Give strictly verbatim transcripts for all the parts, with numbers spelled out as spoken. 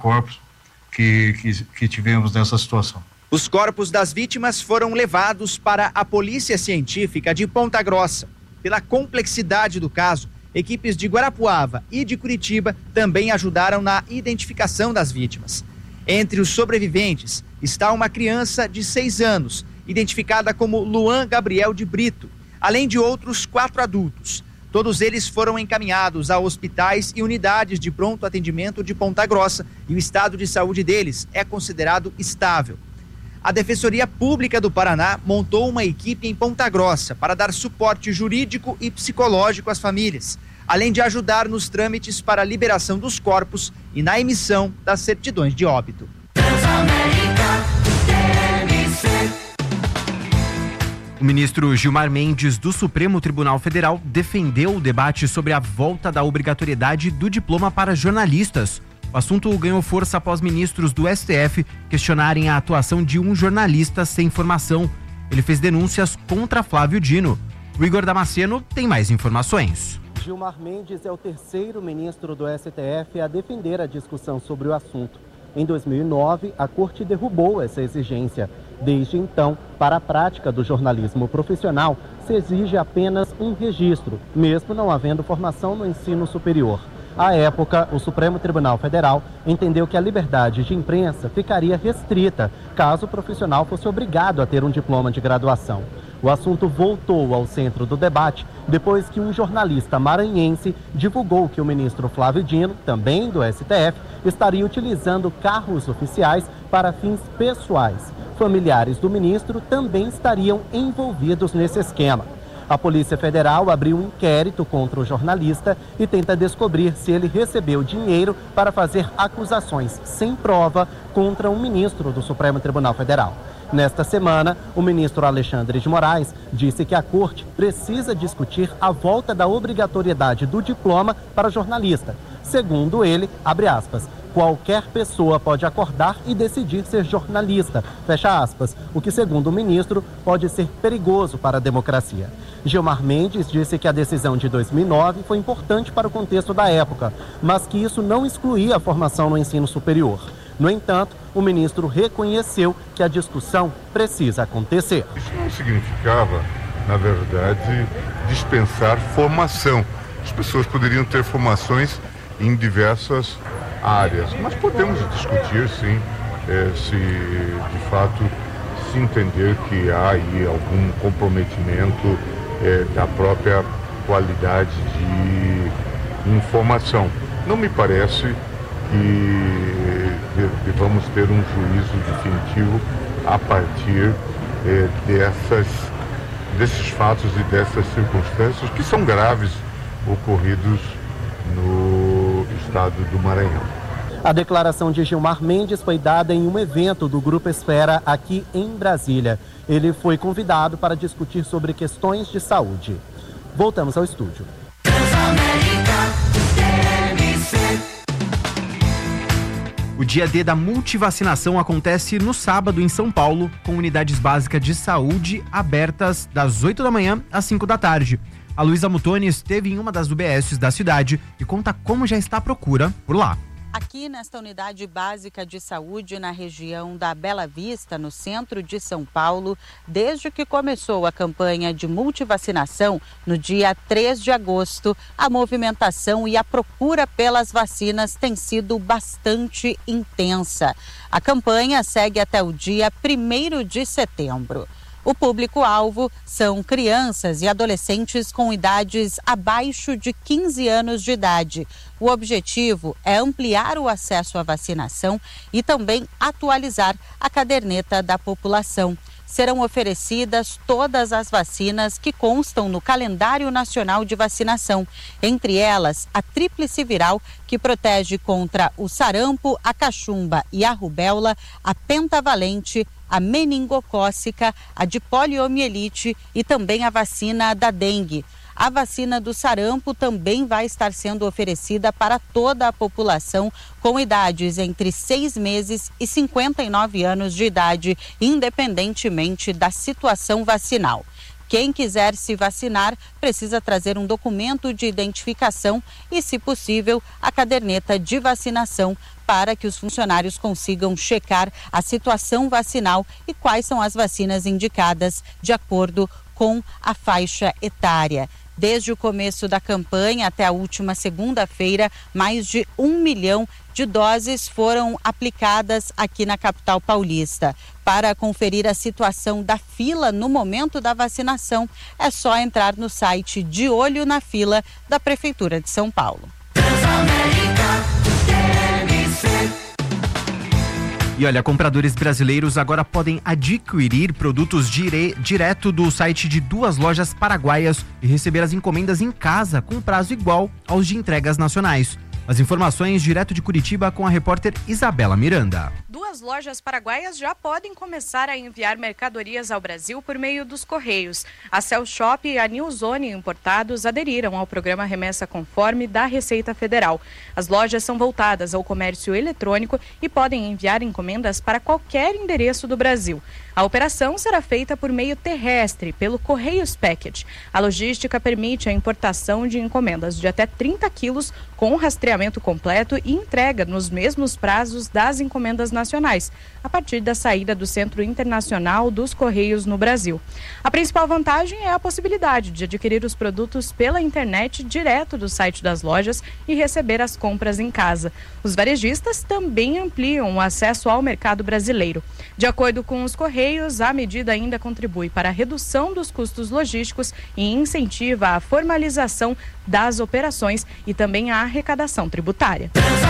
corpos que, que, que tivemos nessa situação. Os corpos das vítimas foram levados para a Polícia Científica de Ponta Grossa. Pela complexidade do caso, equipes de Guarapuava e de Curitiba também ajudaram na identificação das vítimas. Entre os sobreviventes está uma criança de seis anos, identificada como Luan Gabriel de Brito, além de outros quatro adultos. Todos eles foram encaminhados a hospitais e unidades de pronto atendimento de Ponta Grossa e o estado de saúde deles é considerado estável. A Defensoria Pública do Paraná montou uma equipe em Ponta Grossa para dar suporte jurídico e psicológico às famílias, além de ajudar nos trâmites para a liberação dos corpos e na emissão das certidões de óbito. O ministro Gilmar Mendes, do Supremo Tribunal Federal, defendeu o debate sobre a volta da obrigatoriedade do diploma para jornalistas. O assunto ganhou força após ministros do S T F questionarem a atuação de um jornalista sem formação. Ele fez denúncias contra Flávio Dino. O Igor Damasceno tem mais informações. Gilmar Mendes é o terceiro ministro do S T F a defender a discussão sobre o assunto. Em dois mil e nove, a Corte derrubou essa exigência. Desde então, para a prática do jornalismo profissional, se exige apenas um registro, mesmo não havendo formação no ensino superior. À época, o Supremo Tribunal Federal entendeu que a liberdade de imprensa ficaria restrita caso o profissional fosse obrigado a ter um diploma de graduação. O assunto voltou ao centro do debate depois que um jornalista maranhense divulgou que o ministro Flávio Dino, também do S T F, estaria utilizando carros oficiais para fins pessoais. Familiares do ministro também estariam envolvidos nesse esquema. A Polícia Federal abriu um inquérito contra o jornalista e tenta descobrir se ele recebeu dinheiro para fazer acusações sem prova contra um ministro do Supremo Tribunal Federal. Nesta semana, o ministro Alexandre de Moraes disse que a Corte precisa discutir a volta da obrigatoriedade do diploma para jornalista. Segundo ele, abre aspas, qualquer pessoa pode acordar e decidir ser jornalista, fecha aspas, o que, segundo o ministro, pode ser perigoso para a democracia. Gilmar Mendes disse que a decisão de dois mil e nove foi importante para o contexto da época, mas que isso não excluía a formação no ensino superior. No entanto, o ministro reconheceu que a discussão precisa acontecer. Isso não significava, na verdade, dispensar formação. As pessoas poderiam ter formações em diversas áreas, mas podemos discutir, sim, é, se de fato se entender que há aí algum comprometimento é, da própria qualidade de informação. Não me parece que devamos ter um juízo definitivo a partir é, dessas, desses fatos e dessas circunstâncias que são graves ocorridos no estado do Maranhão. A declaração de Gilmar Mendes foi dada em um evento do Grupo Esfera aqui em Brasília. Ele foi convidado para discutir sobre questões de saúde. Voltamos ao estúdio. O dia D da multivacinação acontece no sábado em São Paulo, com unidades básicas de saúde abertas das oito da manhã às cinco da tarde. A Luísa Mutoni esteve em uma das U B S da cidade e conta como já está a procura por lá. Aqui nesta unidade básica de saúde na região da Bela Vista, no centro de São Paulo, desde que começou a campanha de multivacinação no dia três de agosto, a movimentação e a procura pelas vacinas tem sido bastante intensa. A campanha segue até o dia primeiro de setembro. O público-alvo são crianças e adolescentes com idades abaixo de quinze anos de idade. O objetivo é ampliar o acesso à vacinação e também atualizar a caderneta da população. Serão oferecidas todas as vacinas que constam no calendário nacional de vacinação, entre elas a tríplice viral, que protege contra o sarampo, a cachumba e a rubéola, a pentavalente, a meningocócica, a de poliomielite e também a vacina da dengue. A vacina do sarampo também vai estar sendo oferecida para toda a população com idades entre seis meses e cinquenta e nove anos de idade, independentemente da situação vacinal. Quem quiser se vacinar precisa trazer um documento de identificação e, se possível, a caderneta de vacinação para que os funcionários consigam checar a situação vacinal e quais são as vacinas indicadas de acordo com a faixa etária. Desde o começo da campanha até a última segunda-feira, mais de um milhão de doses foram aplicadas aqui na capital paulista. Para conferir a situação da fila no momento da vacinação, é só entrar no site De Olho na Fila da Prefeitura de São Paulo. E olha, compradores brasileiros agora podem adquirir produtos dire... direto do site de duas lojas paraguaias e receber as encomendas em casa com prazo igual aos de entregas nacionais. As informações direto de Curitiba com a repórter Isabela Miranda. Duas lojas paraguaias já podem começar a enviar mercadorias ao Brasil por meio dos Correios. A Cell Shop e a New Zone Importados aderiram ao programa Remessa Conforme da Receita Federal. As lojas são voltadas ao comércio eletrônico e podem enviar encomendas para qualquer endereço do Brasil. A operação será feita por meio terrestre, pelo Correios Package. A logística permite a importação de encomendas de até trinta quilos com rastreamento completo e entrega nos mesmos prazos das encomendas nacionais, a partir da saída do Centro Internacional dos Correios no Brasil. A principal vantagem é a possibilidade de adquirir os produtos pela internet direto do site das lojas e receber as compras em casa. Os varejistas também ampliam o acesso ao mercado brasileiro. De acordo com os Correios, a medida ainda contribui para a redução dos custos logísticos e incentiva a formalização das operações e também a arrecadação tributária.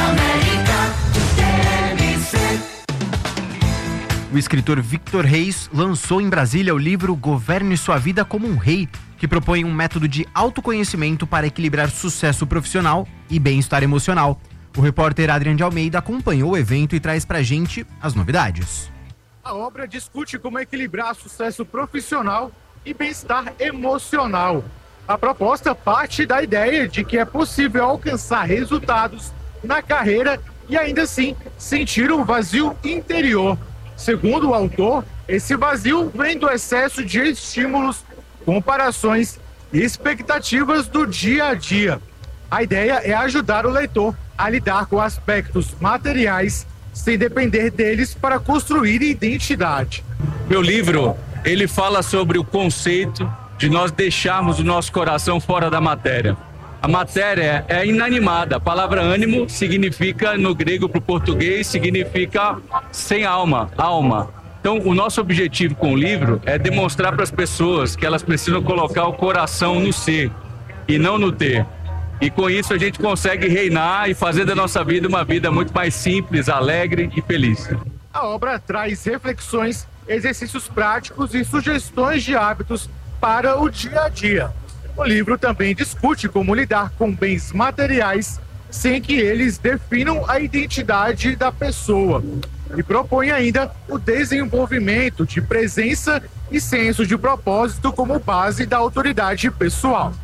O escritor Victor Reis lançou em Brasília o livro Governe Sua Vida como um Rei, que propõe um método de autoconhecimento para equilibrar sucesso profissional e bem-estar emocional. O repórter Adrian de Almeida acompanhou o evento e traz pra gente as novidades. A obra discute como equilibrar sucesso profissional e bem-estar emocional. A proposta parte da ideia de que é possível alcançar resultados na carreira e ainda assim sentir um vazio interior. Segundo o autor, esse vazio vem do excesso de estímulos, comparações e expectativas do dia a dia. A ideia é ajudar o leitor a lidar com aspectos materiais sem depender deles para construir identidade. Meu livro, ele fala sobre o conceito de nós deixarmos o nosso coração fora da matéria. A matéria é inanimada. A palavra ânimo significa, no grego para o português, significa sem alma, alma. Então, o nosso objetivo com o livro é demonstrar para as pessoas que elas precisam colocar o coração no ser e não no ter. E com isso a gente consegue reinar e fazer da nossa vida uma vida muito mais simples, alegre e feliz. A obra traz reflexões, exercícios práticos e sugestões de hábitos para o dia a dia. O livro também discute como lidar com bens materiais sem que eles definam a identidade da pessoa. E propõe ainda o desenvolvimento de presença e senso de propósito como base da autoridade pessoal.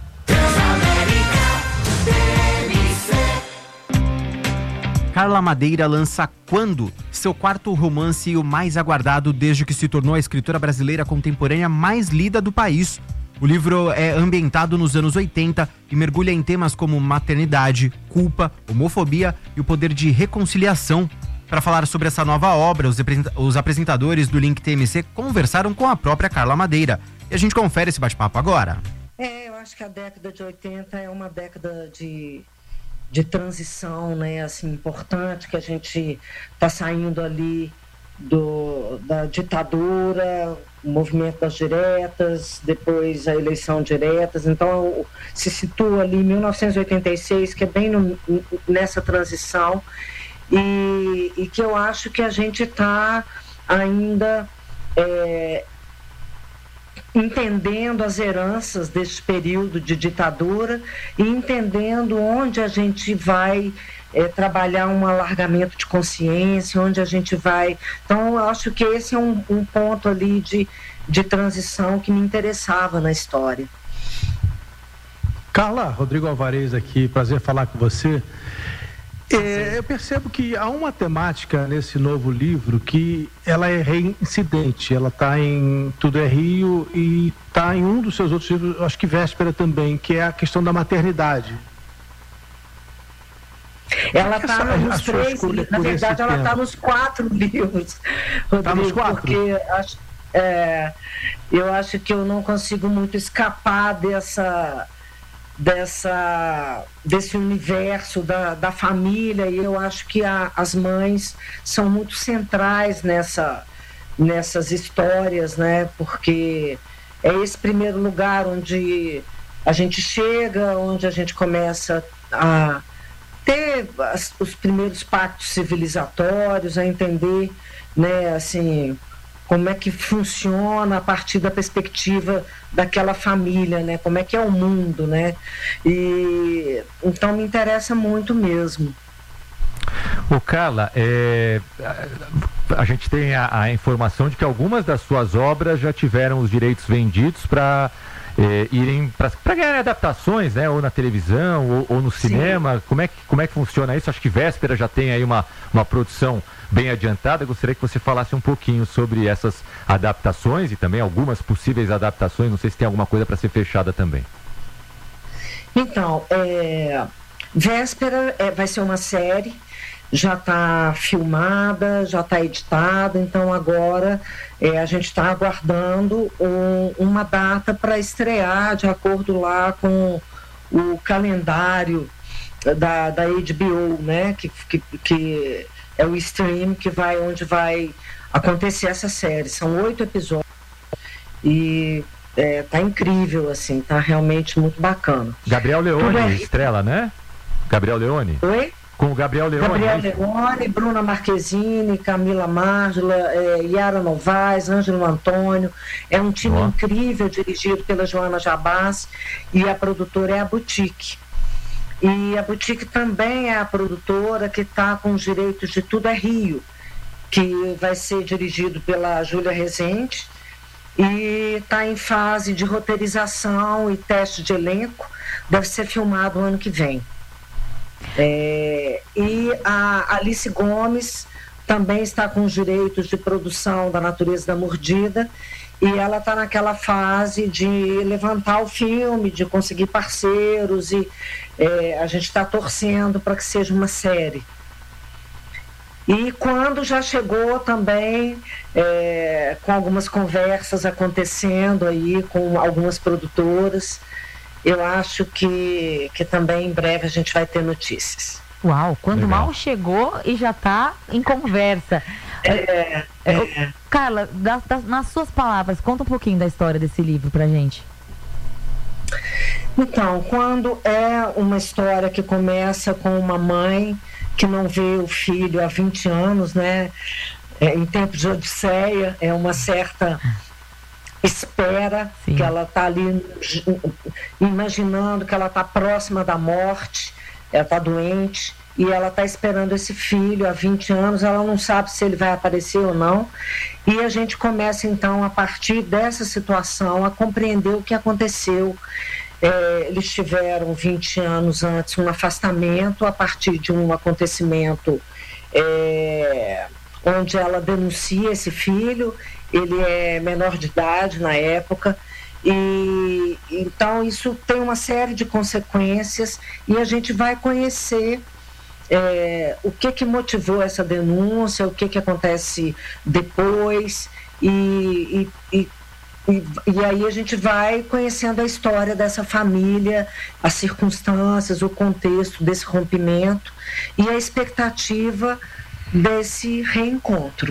Carla Madeira lança Quando, seu quarto romance e o mais aguardado desde que se tornou a escritora brasileira contemporânea mais lida do país. O livro é ambientado nos anos oitenta e mergulha em temas como maternidade, culpa, homofobia e o poder de reconciliação. Para falar sobre essa nova obra, os apresentadores do Link T M C conversaram com a própria Carla Madeira. E a gente confere esse bate-papo agora. É, eu acho que a década de oitenta é uma década de... de transição, né, assim, importante, que a gente está saindo ali do, da ditadura, o movimento das diretas, depois a eleição diretas, então se situa ali em mil novecentos e oitenta e seis, que é bem no, nessa transição, e, e que eu acho que a gente está ainda é, entendendo as heranças desse período de ditadura e entendendo onde a gente vai é, trabalhar um alargamento de consciência, onde a gente vai... Então, eu acho que esse é um, um ponto ali de, de transição que me interessava na história. Carla, Rodrigo Alvarez aqui, prazer falar com você. É, eu percebo que há uma temática nesse novo livro que ela é reincidente, ela está em Tudo é Rio e está em um dos seus outros livros, acho que Véspera também, que é a questão da maternidade. Ela está nos três, na verdade ela está nos quatro livros, Rodrigo, tá nos quatro? Porque acho, é, eu acho que eu não consigo muito escapar dessa... dessa desse universo da, da família, e eu acho que a, as mães são muito centrais nessa, nessas histórias, né? Porque é esse primeiro lugar onde a gente chega, onde a gente começa a ter as, os primeiros pactos civilizatórios, a entender, né, assim, como é que funciona a partir da perspectiva daquela família, né? Como é que é o mundo, né? E então me interessa muito mesmo. Ô Carla, é, a, a gente tem a, a informação de que algumas das suas obras já tiveram os direitos vendidos para é, irem para ganhar adaptações, né? Ou na televisão ou, ou no cinema. Como é, que, como é que funciona isso? Acho que Véspera já tem aí uma, uma produção bem adiantada. Eu gostaria que você falasse um pouquinho sobre essas adaptações e também algumas possíveis adaptações. Não sei se tem alguma coisa para ser fechada também. Então, é, Véspera é, vai ser uma série, já está filmada, já está editada, então agora é, a gente está aguardando um, uma data para estrear de acordo lá com o calendário da, da H B O, né? Que, que, que é o stream que vai, onde vai acontecer essa série. São oito episódios e é, tá incrível, assim, tá realmente muito bacana. Gabriel Leone estrela, né? Gabriel Leone? Oi? Com o Gabriel Leone. Gabriel Leone, Bruna Marquezine, Camila Márgila, é, Yara Novaes, Ângelo Antônio. É um time oh. incrível, dirigido pela Joana Jabás, e a produtora é a Boutique. E a Boutique também é a produtora que está com os direitos de Tudo é Rio, que vai ser dirigido pela Júlia Rezende e está em fase de roteirização e teste de elenco. Deve ser filmado ano que vem. É, e a Alice Gomes também está com os direitos de produção da Natureza da Mordida, e ela está naquela fase de levantar o filme, de conseguir parceiros, e é, a gente está torcendo para que seja uma série. E quando já chegou também, é, com algumas conversas acontecendo aí com algumas produtoras, eu acho que, que também em breve a gente vai ter notícias. Uau, quando Legal. mal chegou e já está em conversa. É, é. Carla, das, das, nas suas palavras, conta um pouquinho da história desse livro pra gente. Então, quando é uma história que começa com uma mãe que não vê o filho há vinte anos, né? É, em tempos de Odisseia, é uma certa espera, Sim. que ela está ali imaginando que ela está próxima da morte, ela está doente e ela está esperando esse filho há vinte anos, ela não sabe se ele vai aparecer ou não, e a gente começa então a partir dessa situação a compreender o que aconteceu. É, eles tiveram vinte anos antes um afastamento a partir de um acontecimento é, onde ela denuncia esse filho. Ele é menor de idade na época, e então isso tem uma série de consequências, e a gente vai conhecer é, o que que motivou essa denúncia, o que que acontece depois, e, e, e, e, e aí a gente vai conhecendo a história dessa família, as circunstâncias, o contexto desse rompimento e a expectativa desse reencontro.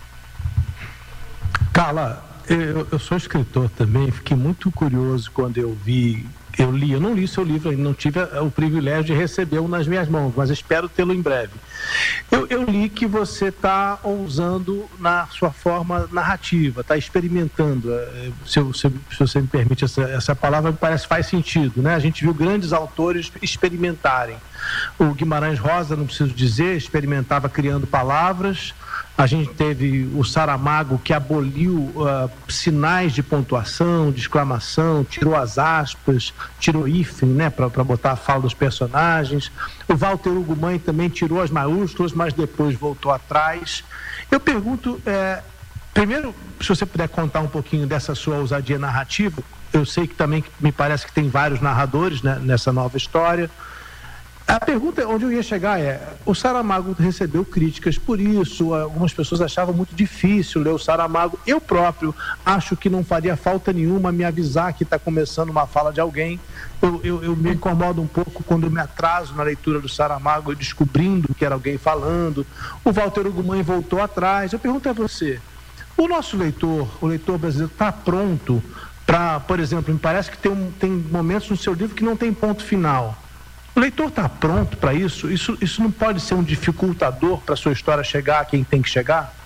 Carla, eu, eu sou escritor também, fiquei muito curioso quando eu vi, eu li, eu não li seu livro ainda, não tive o privilégio de recebê-lo nas minhas mãos, mas espero tê-lo em breve. Eu, eu li que você está ousando na sua forma narrativa, está experimentando, se, eu, se, se você me permite essa, essa palavra, me parece que faz sentido, né? A gente viu grandes autores experimentarem. O Guimarães Rosa, não preciso dizer, experimentava criando palavras. A gente teve o Saramago, que aboliu uh, sinais de pontuação, de exclamação, tirou as aspas, tirou hífen, né, para botar a fala dos personagens. O Walter Ugumãe também tirou as maiúsculas, mas depois voltou atrás. Eu pergunto, é, primeiro, se você puder contar um pouquinho dessa sua ousadia narrativa. Eu sei que também me parece que tem vários narradores, né, nessa nova história. A pergunta onde eu ia chegar é, o Saramago recebeu críticas por isso, algumas pessoas achavam muito difícil ler o Saramago. Eu próprio acho que não faria falta nenhuma me avisar que está começando uma fala de alguém. Eu, eu, eu me incomodo um pouco quando eu me atraso na leitura do Saramago, descobrindo que era alguém falando. O Walter Ugumãe voltou atrás. Eu pergunto a você, o nosso leitor, o leitor brasileiro, está pronto para, por exemplo, me parece que tem, um, tem momentos no seu livro que não tem ponto final. O leitor está pronto para isso? isso? Isso não pode ser um dificultador para a sua história chegar a quem tem que chegar?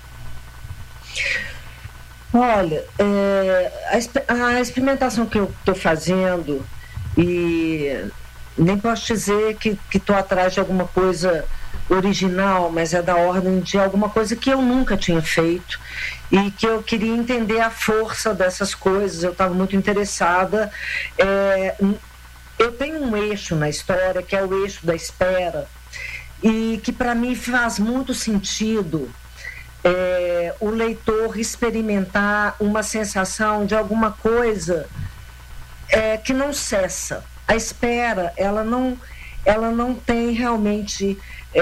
Olha, é, a, a experimentação que eu estou fazendo, e nem posso dizer que estou atrás de alguma coisa original, mas é da ordem de alguma coisa que eu nunca tinha feito e que eu queria entender a força dessas coisas. Eu estava muito interessada. É, Eu tenho um eixo na história, que é o eixo da espera, e que para mim faz muito sentido é, o leitor experimentar uma sensação de alguma coisa é, que não cessa. A espera, ela não, ela não tem realmente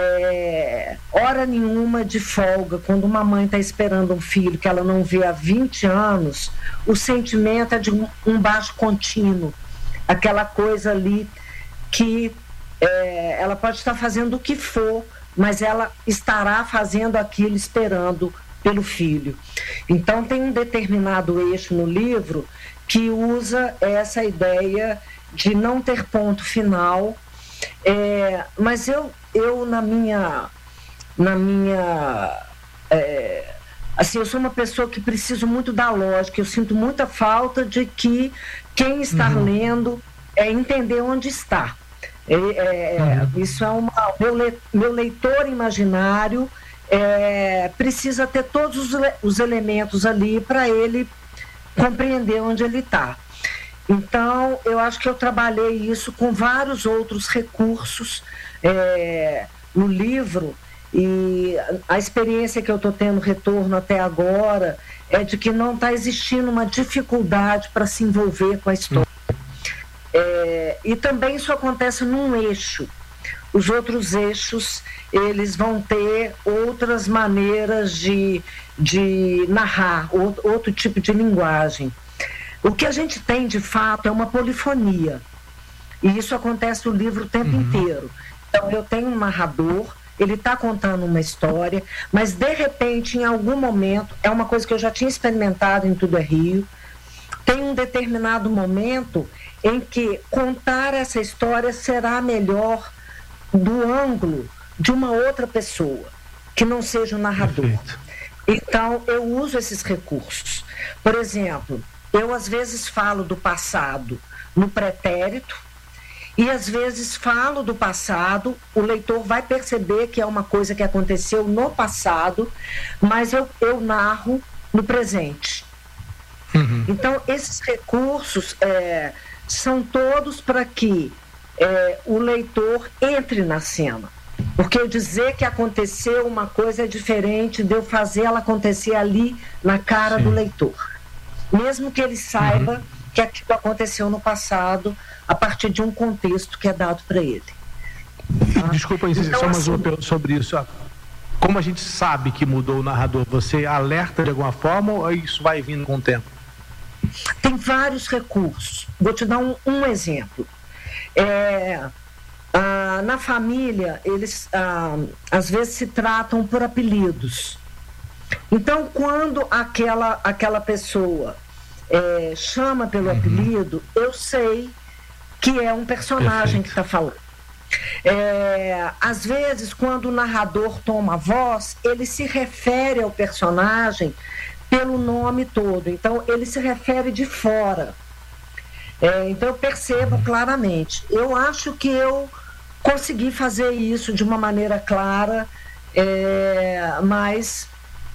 é, hora nenhuma de folga. Quando uma mãe está esperando um filho que ela não vê há vinte anos, o sentimento é de um, um baixo contínuo. Aquela coisa ali que é, ela pode estar fazendo o que for, mas ela estará fazendo aquilo esperando pelo filho. Então tem um determinado eixo no livro que usa essa ideia de não ter ponto final, é, mas eu, eu na minha, na minha é, assim, eu sou uma pessoa que preciso muito da lógica, eu sinto muita falta de que quem está uhum. lendo é entender onde está. É, é, uhum. Isso é uma... Meu, le, meu leitor imaginário é, precisa ter todos os, os elementos ali para ele compreender onde ele está. Então, eu acho que eu trabalhei isso com vários outros recursos é, no livro, e a experiência que eu estou tendo retorno até agora é de que não está existindo uma dificuldade para se envolver com a história. É, e também isso acontece num eixo. Os outros eixos, eles vão ter outras maneiras de, de narrar, outro, outro tipo de linguagem. O que a gente tem, de fato, é uma polifonia. E isso acontece no livro o tempo uhum. inteiro. Então, eu tenho um narrador, ele está contando uma história, mas, de repente, em algum momento, é uma coisa que eu já tinha experimentado em Tudo é Rio, tem um determinado momento em que contar essa história será melhor do ângulo de uma outra pessoa, que não seja o narrador. Perfeito. Então, eu uso esses recursos. Por exemplo, eu às vezes falo do passado no pretérito, e às vezes falo do passado, o leitor vai perceber que é uma coisa que aconteceu no passado, mas eu, eu narro no presente. Uhum. Então, esses recursos é, são todos para que é, o leitor entre na cena. Porque eu dizer que aconteceu uma coisa é diferente de eu fazer ela acontecer ali na cara Sim. do leitor. Mesmo que ele saiba uhum. que aquilo aconteceu no passado, a partir de um contexto que é dado para ele. Tá? Desculpa, então, só mais assim, uma pergunta sobre isso. Como a gente sabe que mudou o narrador? Você alerta de alguma forma ou isso vai vindo com o tempo? Tem vários recursos. Vou te dar um, um exemplo. É, ah, na família, eles ah, às vezes se tratam por apelidos. Então, quando aquela, aquela pessoa é, chama pelo uhum. apelido, eu sei que é um personagem Perfeito. que está falando. É, às vezes, quando o narrador toma a voz, ele se refere ao personagem pelo nome todo. Então, ele se refere de fora. É, então, eu percebo claramente. Eu acho que eu consegui fazer isso de uma maneira clara, é, mas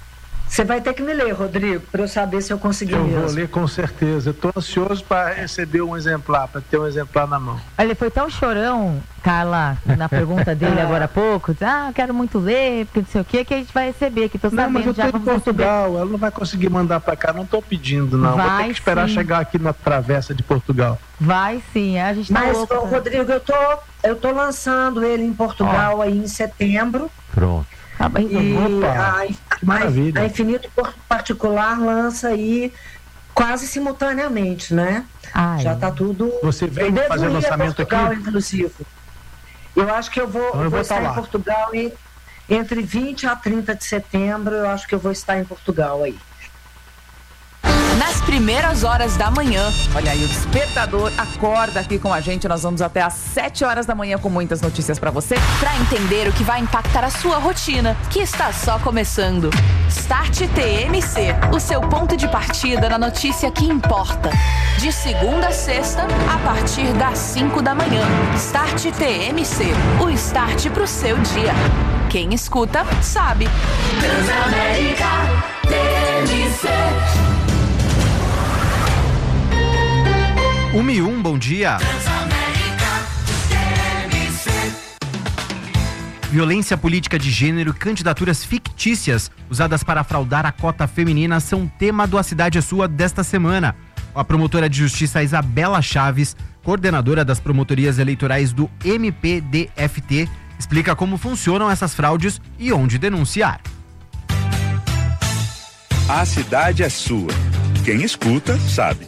Você vai ter que me ler, Rodrigo, para eu saber se eu consegui eu mesmo. Eu vou ler com certeza. Eu estou ansioso para receber um exemplar, para ter um exemplar na mão. Olha, ele foi tão chorão, Carla, na pergunta dele agora há pouco. Ah, quero muito ler, porque não sei o que, que a gente vai receber. Que tô não, sabendo, mas eu já estou em Portugal, receber. Ela não vai conseguir mandar para cá, não estou pedindo, não. Vai, vou ter que esperar sim. chegar aqui na travessa de Portugal. Vai sim, a gente tá Mas, louco, ô, Rodrigo, eu tô, eu tô lançando ele em Portugal oh. aí em setembro. Pronto. Ah, e Opa, a, a, a Infinito Particular lança aí quase simultaneamente, né? Ai. Já tá tudo... Você vem fazer o lançamento Portugal, aqui? Inclusive. Eu acho que eu vou, então eu vou vou estar lá. em Portugal em, entre vinte a trinta de setembro, eu acho que eu vou estar em Portugal aí. Nas primeiras horas da manhã. Olha aí, o Despertador acorda aqui com a gente. Nós vamos até às sete horas da manhã com muitas notícias para você, para entender o que vai impactar a sua rotina, que está só começando. Start T M C, o seu ponto de partida na notícia que importa. De segunda a sexta, a partir das cinco da manhã. Start T M C, o start pro seu dia. Quem escuta, sabe. Transamérica T M C. um e um, bom dia. Violência política de gênero e candidaturas fictícias usadas para fraudar a cota feminina são tema do A Cidade é Sua desta semana. A promotora de justiça Isabela Chaves, coordenadora das promotorias eleitorais do M P D F T, explica como funcionam essas fraudes e onde denunciar. A cidade é sua. Quem escuta, sabe.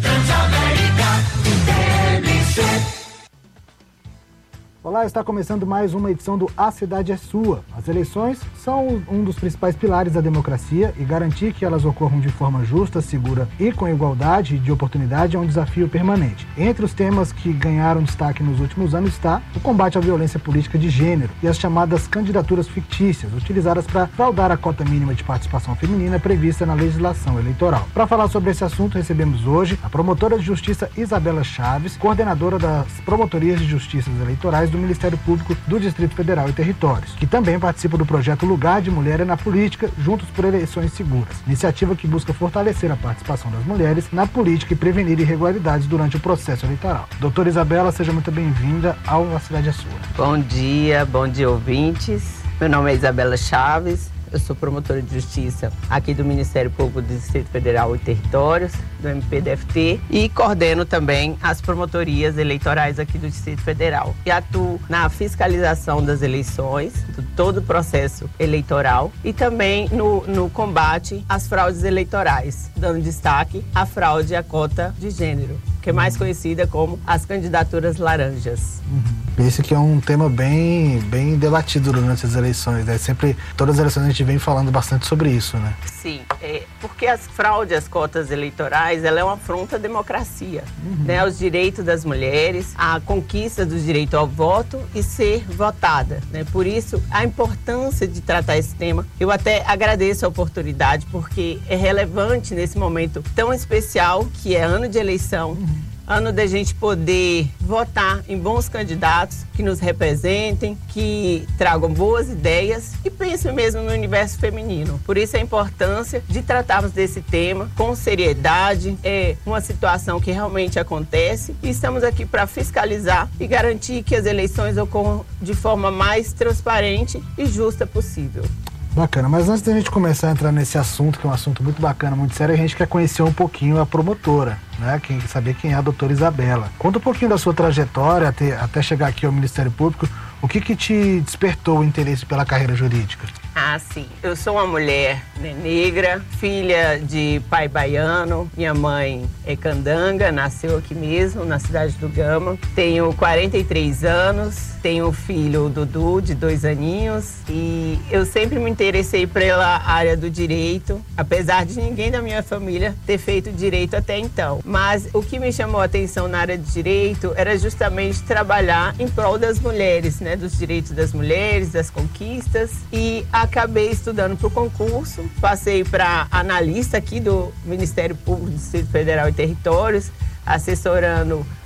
Olá, está começando mais uma edição do A Cidade é Sua. As eleições são um dos principais pilares da democracia e garantir que elas ocorram de forma justa, segura e com igualdade de oportunidade é um desafio permanente. Entre os temas que ganharam destaque nos últimos anos está o combate à violência política de gênero e as chamadas candidaturas fictícias, utilizadas para fraudar a cota mínima de participação feminina prevista na legislação eleitoral. Para falar sobre esse assunto, recebemos hoje a promotora de justiça Isabela Chaves, coordenadora das promotorias de justiças eleitorais do Ministério Público do Distrito Federal e Territórios, que também participa do projeto Lugar de Mulher na Política, Juntos por Eleições Seguras, iniciativa que busca fortalecer a participação das mulheres na política e prevenir irregularidades durante o processo eleitoral. Doutora Isabela, seja muito bem-vinda ao A Cidade é Sua. Bom dia, bom dia, ouvintes. Meu nome é Isabela Chaves. Eu sou promotora de justiça aqui do Ministério Público do Distrito Federal e Territórios, do M P D F T, e coordeno também as promotorias eleitorais aqui do Distrito Federal. E atuo na fiscalização das eleições, de todo o processo eleitoral, e também no, no combate às fraudes eleitorais, dando destaque à fraude à cota de gênero, que é mais conhecida como as candidaturas laranjas. Uhum. Esse que é um tema bem, bem debatido durante as eleições, né? Sempre, todas as eleições a gente vem falando bastante sobre isso, né? Sim, é, porque as fraudes às cotas eleitorais, ela é uma afronta à democracia, uhum. né? Aos direitos das mulheres, a conquista do direito ao voto e ser votada, né? Por isso, a importância de tratar esse tema. Eu até agradeço a oportunidade, porque é relevante nesse momento tão especial, que é ano de eleição, uhum. ano da gente poder votar em bons candidatos que nos representem, que tragam boas ideias e pensem mesmo no universo feminino. Por isso a importância de tratarmos desse tema com seriedade. É uma situação que realmente acontece e estamos aqui para fiscalizar e garantir que as eleições ocorram de forma mais transparente e justa possível. Bacana, mas antes da gente começar a entrar nesse assunto, que é um assunto muito bacana, muito sério, a gente quer conhecer um pouquinho a promotora, né? Quem saber quem é a doutora Isabela. Conta um pouquinho da sua trajetória até, até chegar aqui ao Ministério Público. O que que te despertou o interesse pela carreira jurídica? Ah, sim. Eu sou uma mulher, né, negra, filha de pai baiano. Minha mãe é candanga, nasceu aqui mesmo, na cidade do Gama. Tenho quarenta e três anos, tenho um filho, o Dudu, de dois aninhos. E eu sempre me interessei pela área do direito, apesar de ninguém da minha família ter feito direito até então. Mas o que me chamou a atenção na área de direito era justamente trabalhar em prol das mulheres, né, dos direitos das mulheres, das conquistas. E acabei estudando para o concurso, passei para analista aqui do Ministério Público do Distrito Federal e Territórios, assessorando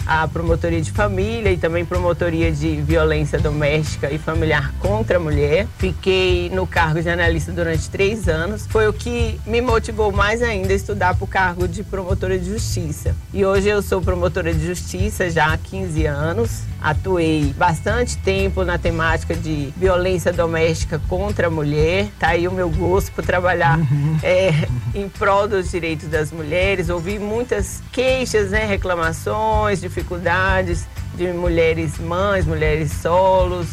a promotoria de família e também promotoria de violência doméstica e familiar contra a mulher. Fiquei no cargo de analista durante três anos. Foi o que me motivou mais ainda a estudar para o cargo de promotora de justiça. E hoje eu sou promotora de justiça já há quinze anos. Atuei bastante tempo na temática de violência doméstica contra a mulher. Tá aí o meu gosto por trabalhar uhum. é, em prol dos direitos das mulheres. Ouvi muitas queixas, né, reclamações, dificuldades de mulheres mães, mulheres solos,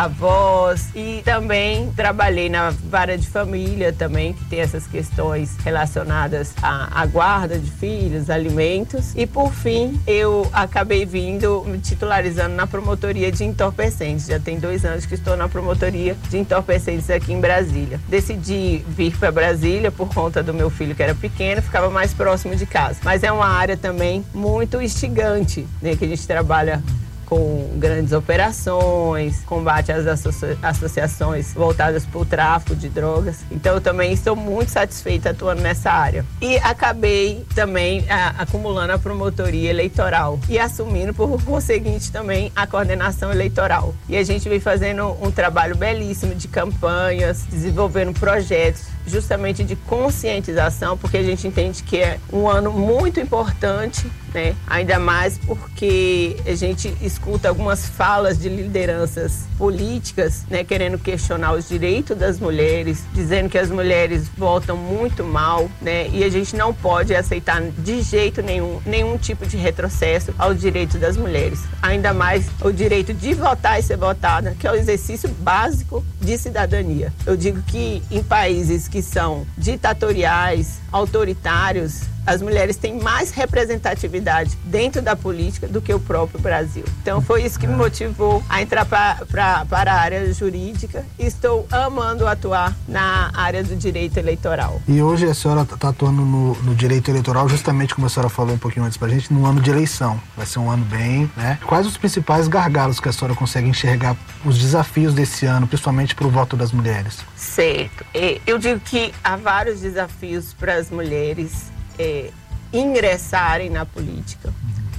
avós, e também trabalhei na vara de família também, que tem essas questões relacionadas à, à guarda de filhos, alimentos, e por fim eu acabei vindo me titularizando na promotoria de entorpecentes. Já tem dois anos que estou na promotoria de entorpecentes aqui em Brasília. Decidi vir para Brasília por conta do meu filho que era pequeno, ficava mais próximo de casa, mas é uma área também muito instigante, né, que a gente trabalha com grandes operações, combate às associa- associações voltadas para o tráfico de drogas. Então eu também estou muito satisfeita atuando nessa área. E acabei também a, acumulando a promotoria eleitoral e assumindo por conseguinte também a coordenação eleitoral. E a gente vem fazendo um trabalho belíssimo de campanhas, desenvolvendo projetos justamente de conscientização, porque a gente entende que é um ano muito importante, né? Ainda mais porque a gente escuta algumas falas de lideranças políticas, né, querendo questionar os direitos das mulheres, dizendo que as mulheres votam muito mal, né? E a gente não pode aceitar de jeito nenhum, nenhum tipo de retrocesso aos direitos das mulheres. Ainda mais o direito de votar e ser votada, que é o exercício básico de cidadania. Eu digo que em países que são ditatoriais, autoritários, as mulheres têm mais representatividade dentro da política do que o próprio Brasil. Então foi isso que me motivou a entrar pra, pra, para a área jurídica. Estou amando atuar na área do direito eleitoral. E hoje a senhora está atuando no, no direito eleitoral, justamente como a senhora falou um pouquinho antes pra gente, no ano de eleição. Vai ser um ano bem, né? Quais os principais gargalos que a senhora consegue enxergar, os desafios desse ano, principalmente para o voto das mulheres? Certo. Eu digo que há vários desafios para as mulheres É, ingressarem na política,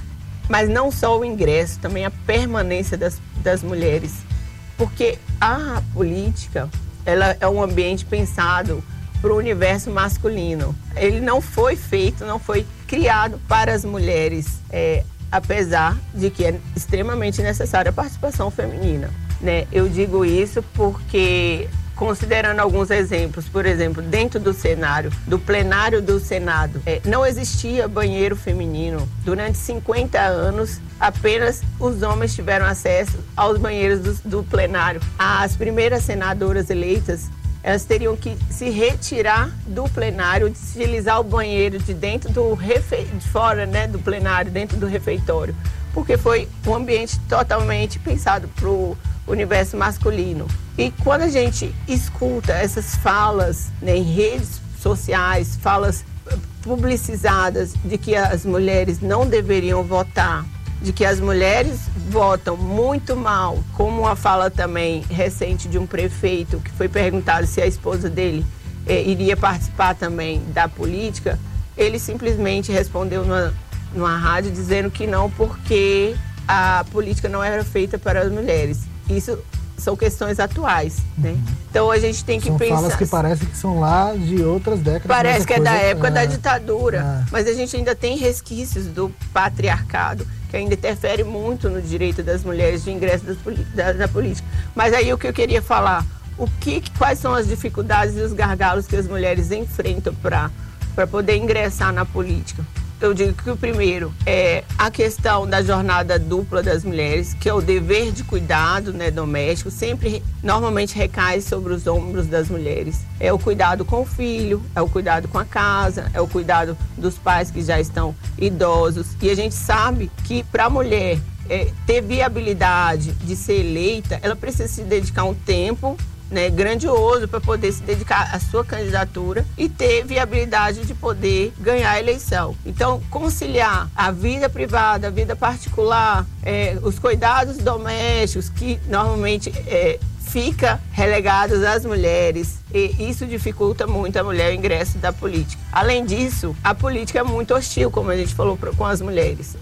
mas não só o ingresso, também a permanência das, das mulheres, porque a política ela é um ambiente pensado para o universo masculino. Ele não foi feito, não foi criado para as mulheres, é, apesar de que é extremamente necessária a participação feminina, né? Eu digo isso porque, considerando alguns exemplos, por exemplo, dentro do cenário, do plenário do Senado, é, não existia banheiro feminino. Durante cinquenta anos, apenas os homens tiveram acesso aos banheiros do, do plenário. As primeiras senadoras eleitas, elas teriam que se retirar do plenário, utilizar o banheiro de dentro do refe... de fora, né, do plenário, dentro do refeitório, porque foi um ambiente totalmente pensado para o universo masculino. E quando a gente escuta essas falas, né, em redes sociais, falas publicizadas de que as mulheres não deveriam votar, de que as mulheres votam muito mal, como uma fala também recente de um prefeito que foi perguntado se a esposa dele eh, iria participar também da política, ele simplesmente respondeu numa, numa rádio dizendo que não, porque a política não era feita para as mulheres. Isso são questões atuais, né? Então a gente tem que são pensar... São falas que parecem que são lá de outras décadas. Parece que é da época é... da ditadura, é. mas a gente ainda tem resquícios do patriarcado, que ainda interfere muito no direito das mulheres de ingresso das, da, da política. Mas aí o que eu queria falar, o que, quais são as dificuldades e os gargalos que as mulheres enfrentam para para poder ingressar na política? Eu digo que o primeiro é a questão da jornada dupla das mulheres, que é o dever de cuidado, né, doméstico, sempre normalmente recai sobre os ombros das mulheres. É o cuidado com o filho, é o cuidado com a casa, é o cuidado dos pais que já estão idosos. E a gente sabe que para a mulher é, ter viabilidade de ser eleita, ela precisa se dedicar um tempo, né, grandioso para poder se dedicar à sua candidatura e ter viabilidade de poder ganhar a eleição. Então, conciliar a vida privada, a vida particular, é, os cuidados domésticos, que normalmente é, fica relegados às mulheres, e isso dificulta muito a mulher o ingresso da política. Além disso, a política é muito hostil, como a gente falou, com as mulheres, né?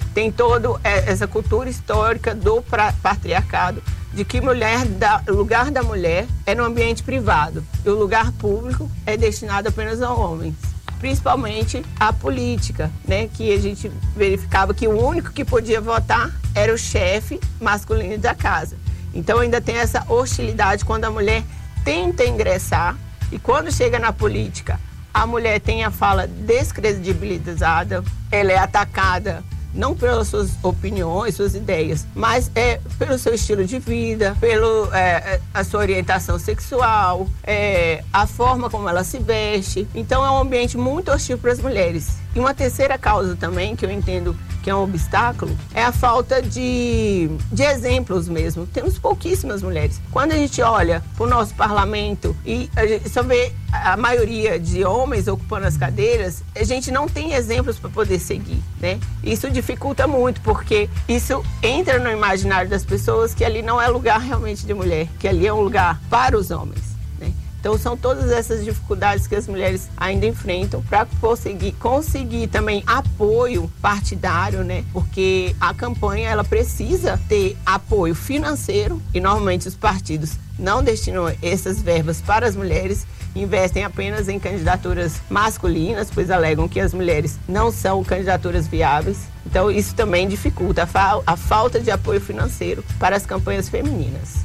tem toda essa cultura histórica do patriarcado, de que mulher da, o lugar da mulher é no ambiente privado e o lugar público é destinado apenas a homens. Principalmente a política, né? Que a gente verificava que o único que podia votar era o chefe masculino da casa. Então ainda tem essa hostilidade quando a mulher tenta ingressar e quando chega na política, a mulher tem a fala descredibilizada, ela é atacada não pelas suas opiniões, suas ideias, mas é pelo seu estilo de vida, pelo é, a sua orientação sexual, é, a forma como ela se veste. Então é um ambiente muito hostil para as mulheres. E uma terceira causa também, que eu entendo que é um obstáculo, é a falta de, de exemplos mesmo. Temos pouquíssimas mulheres. Quando a gente olha para o nosso parlamento e a gente só vê a maioria de homens ocupando as cadeiras, a gente não tem exemplos para poder seguir, né? Isso dificulta muito, porque isso entra no imaginário das pessoas que ali não é lugar realmente de mulher, que ali é um lugar para os homens. Então são todas essas dificuldades que as mulheres ainda enfrentam para conseguir, conseguir também apoio partidário, né? Porque a campanha ela precisa ter apoio financeiro e normalmente os partidos não destinam essas verbas para as mulheres, investem apenas em candidaturas masculinas, pois alegam que as mulheres não são candidaturas viáveis. Então isso também dificulta a, fa- a falta de apoio financeiro para as campanhas femininas.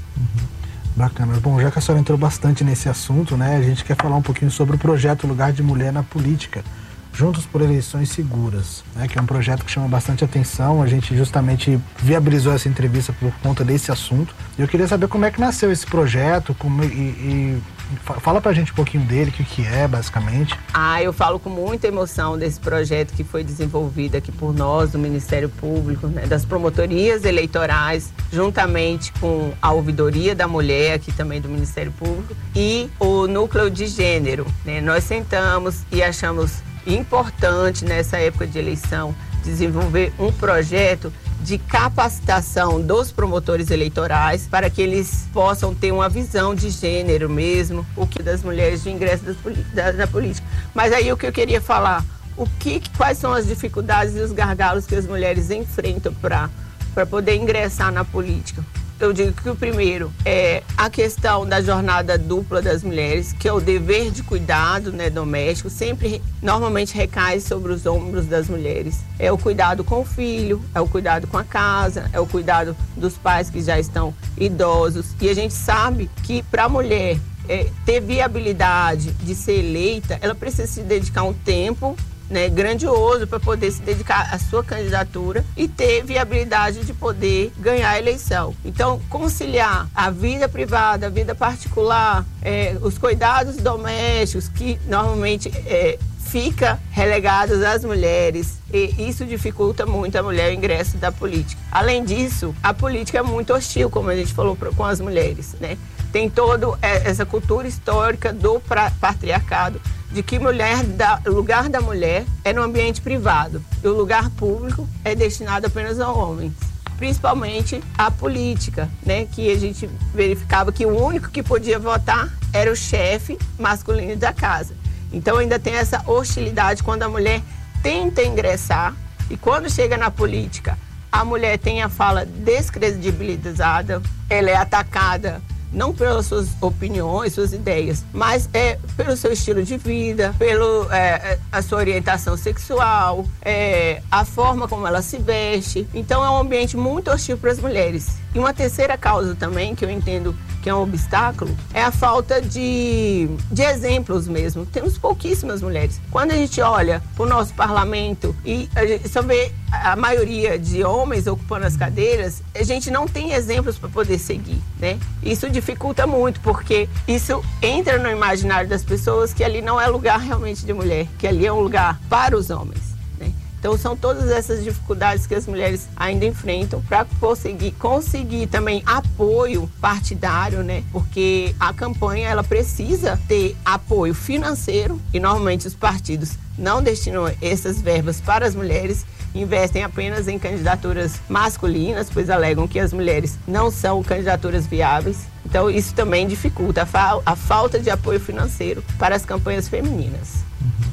Bacana. Bom, já que a senhora entrou bastante nesse assunto, né, a gente quer falar um pouquinho sobre o projeto Lugar de Mulher na Política, Juntos por Eleições Seguras, né, que é um projeto que chama bastante atenção. A gente justamente viabilizou essa entrevista por conta desse assunto. E eu queria saber como é que nasceu esse projeto, como, e, e fala pra gente um pouquinho dele, o que, que é, basicamente. Ah, eu falo com muita emoção desse projeto que foi desenvolvido aqui por nós, do Ministério Público, né, das promotorias eleitorais, juntamente com a Ouvidoria da Mulher, aqui também do Ministério Público, e o Núcleo de Gênero, né? Nós sentamos e achamos importante, nessa época de eleição, desenvolver um projeto de capacitação dos promotores eleitorais para que eles possam ter uma visão de gênero mesmo, o que das mulheres de ingresso das, da, da política. Mas aí o que eu queria falar, o que, quais são as dificuldades e os gargalos que as mulheres enfrentam para para poder ingressar na política? Eu digo que o primeiro é a questão da jornada dupla das mulheres, que é o dever de cuidado, né, doméstico, sempre normalmente recai sobre os ombros das mulheres. É o cuidado com o filho, é o cuidado com a casa, é o cuidado dos pais que já estão idosos. E a gente sabe que para a mulher é, ter viabilidade de ser eleita, ela precisa se dedicar um tempo, né, grandioso para poder se dedicar à sua candidatura e ter viabilidade de poder ganhar a eleição. Então, conciliar a vida privada, a vida particular, é, os cuidados domésticos, que normalmente é, fica relegados às mulheres, e isso dificulta muito a mulher o ingresso da política. Além disso, a política é muito hostil, como a gente falou, com as mulheres, né? Tem toda essa cultura histórica do patriarcado, de que mulher da, o lugar da mulher é no ambiente privado e o lugar público é destinado apenas a homens. Principalmente a política, né? Que a gente verificava que o único que podia votar era o chefe masculino da casa. Então ainda tem essa hostilidade quando a mulher tenta ingressar e quando chega na política, a mulher tem a fala descredibilizada, ela é atacada não pelas suas opiniões, suas ideias, mas é pelo seu estilo de vida, pelo é, a sua orientação sexual, é, a forma como ela se veste. Então é um ambiente muito hostil para as mulheres. E uma terceira causa também, que eu entendo que é um obstáculo, é a falta de, de exemplos mesmo. Temos pouquíssimas mulheres. Quando a gente olha para o nosso parlamento e a gente só vê a maioria de homens ocupando as cadeiras, a gente não tem exemplos para poder seguir, né? Isso dificulta muito, porque isso entra no imaginário das pessoas que ali não é lugar realmente de mulher, que ali é um lugar para os homens. Então são todas essas dificuldades que as mulheres ainda enfrentam para conseguir, conseguir também apoio partidário, né? Porque a campanha ela precisa ter apoio financeiro e normalmente os partidos não destinam essas verbas para as mulheres, investem apenas em candidaturas masculinas, pois alegam que as mulheres não são candidaturas viáveis. Então isso também dificulta a, fa- a falta de apoio financeiro para as campanhas femininas. Uhum.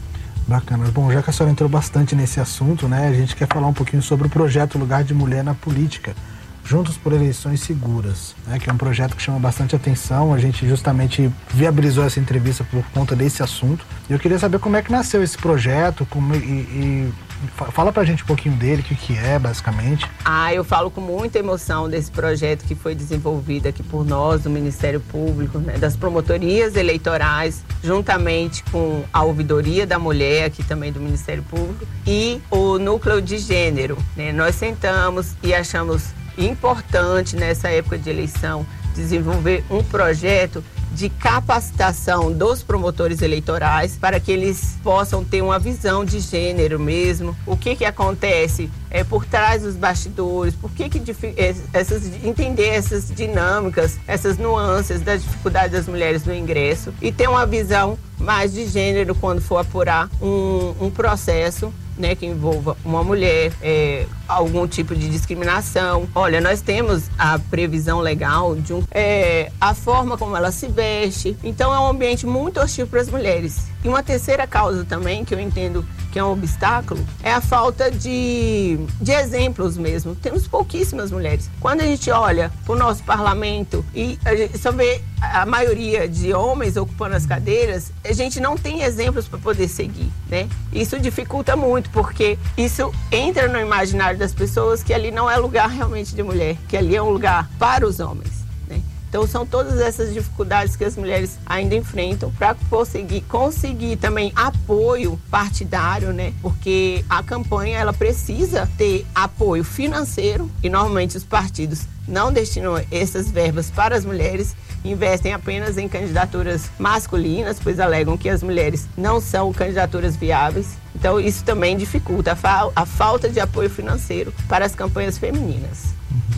Bacana. Bom, já que a senhora entrou bastante nesse assunto, né, a gente quer falar um pouquinho sobre o projeto Lugar de Mulher na Política, Juntos por Eleições Seguras, né, que é um projeto que chama bastante atenção. A gente justamente viabilizou essa entrevista por conta desse assunto. E eu queria saber como é que nasceu esse projeto, como, e, e fala pra gente um pouquinho dele, o que, que é, basicamente. Ah, eu falo com muita emoção desse projeto que foi desenvolvido aqui por nós, do Ministério Público, né, das promotorias eleitorais, juntamente com a Ouvidoria da Mulher, aqui também do Ministério Público, e o Núcleo de Gênero, né? Nós sentamos e achamos importante, nessa época de eleição, desenvolver um projeto de capacitação dos promotores eleitorais para que eles possam ter uma visão de gênero mesmo. O que que acontece é, por trás dos bastidores, por que que essas, entender essas dinâmicas, essas nuances das dificuldades das mulheres no ingresso e ter uma visão mais de gênero quando for apurar um, um processo, né, que envolva uma mulher, é, algum tipo de discriminação. Olha, nós temos a previsão legal de um, é, a forma como ela se veste. Então é um ambiente muito hostil para as mulheres. E uma terceira causa também, que eu entendo que é um obstáculo, é a falta de, de exemplos mesmo. Temos pouquíssimas mulheres. Quando a gente olha para o nosso parlamento e a gente só vê a maioria de homens ocupando as cadeiras, a gente não tem exemplos para poder seguir, né? Isso dificulta muito, porque isso entra no imaginário das pessoas que ali não é lugar realmente de mulher, que ali é um lugar para os homens. Então são todas essas dificuldades que as mulheres ainda enfrentam para conseguir, conseguir também apoio partidário, né? Porque a campanha ela precisa ter apoio financeiro e normalmente os partidos não destinam essas verbas para as mulheres, investem apenas em candidaturas masculinas, pois alegam que as mulheres não são candidaturas viáveis. Então isso também dificulta a, fa- a falta de apoio financeiro para as campanhas femininas.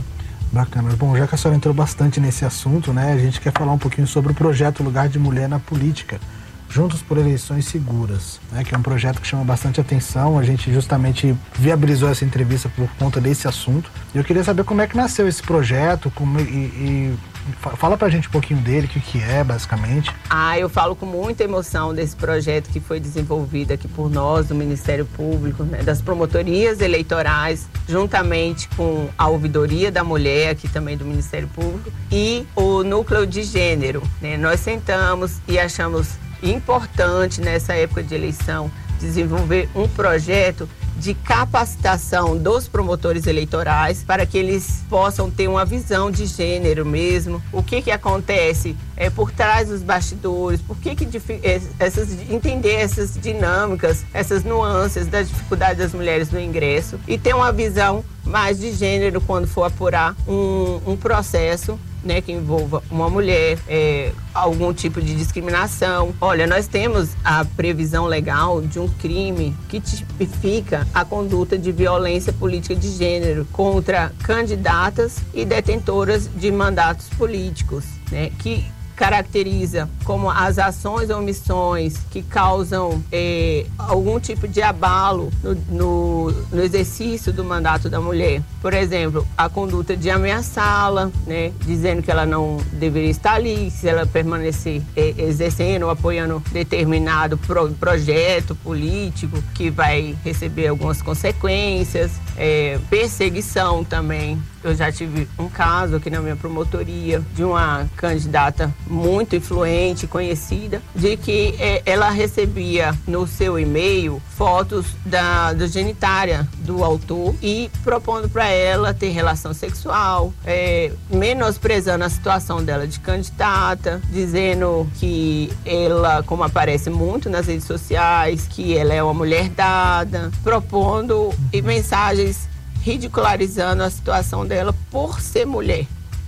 Bacana. Bom, já que a senhora entrou bastante nesse assunto, né, a gente quer falar um pouquinho sobre o projeto Lugar de Mulher na Política, Juntos por Eleições Seguras, né, que é um projeto que chama bastante atenção. A gente justamente viabilizou essa entrevista por conta desse assunto. E eu queria saber como é que nasceu esse projeto, como, e, e fala pra gente um pouquinho dele, o que, que é, basicamente. Ah, eu falo com muita emoção desse projeto que foi desenvolvido aqui por nós, do Ministério Público, né, das promotorias eleitorais, juntamente com a Ouvidoria da Mulher, aqui também do Ministério Público, e o Núcleo de Gênero, né? Nós sentamos e achamos importante, nessa época de eleição, desenvolver um projeto de capacitação dos promotores eleitorais para que eles possam ter uma visão de gênero mesmo. O que que acontece é, por trás dos bastidores, por que que essas, entender essas dinâmicas, essas nuances das dificuldades das mulheres no ingresso e ter uma visão mais de gênero quando for apurar um, um processo, né, que envolva uma mulher, é, algum tipo de discriminação. Olha, nós temos a previsão legal de um crime que tipifica a conduta de violência política de gênero contra candidatas e detentoras de mandatos políticos, né, que caracteriza como as ações ou omissões que causam é, algum tipo de abalo no, no, no exercício do mandato da mulher. Por exemplo, a conduta de ameaçá-la, né, dizendo que ela não deveria estar ali, se ela permanecer é, exercendo ou apoiando determinado pro, projeto político que vai receber algumas consequências, é, perseguição também. Eu já tive um caso aqui na minha promotoria de uma candidata muito influente, conhecida, de que é, ela recebia no seu e-mail fotos da, da genitária do autor e propondo para ela ter relação sexual, é, menosprezando a situação dela de candidata, dizendo que ela, como aparece muito nas redes sociais, que ela é uma mulher dada, propondo e mensagens ridicularizando a situação dela por ser mulher,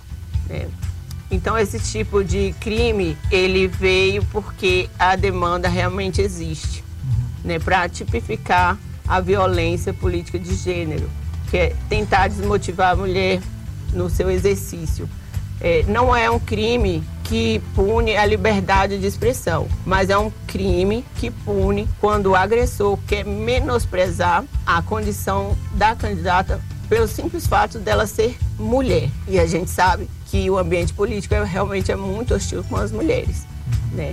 né? Então esse tipo de crime, ele veio porque a demanda realmente existe, né, para tipificar a violência política de gênero, que é tentar desmotivar a mulher no seu exercício. É, não é um crime que pune a liberdade de expressão, mas é um crime que pune quando o agressor quer menosprezar a condição da candidata pelo simples fato dela ser mulher. E a gente sabe que o ambiente político é, realmente é muito hostil com as mulheres, né?